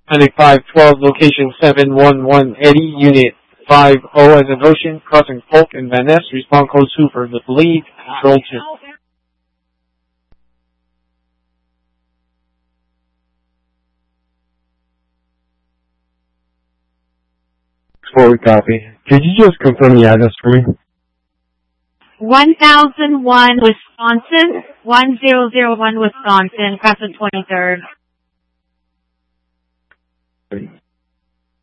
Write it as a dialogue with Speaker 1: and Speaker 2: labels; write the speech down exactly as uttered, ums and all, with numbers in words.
Speaker 1: Medic five twelve, location seven one one Eddie, Unit five O as in Ocean, crossing Polk and Van Ness, respond code super, the lead, control two.
Speaker 2: Forward copy. Could you just confirm the address for me?
Speaker 3: one thousand one Wisconsin, one thousand one Wisconsin, Crescent twenty-third.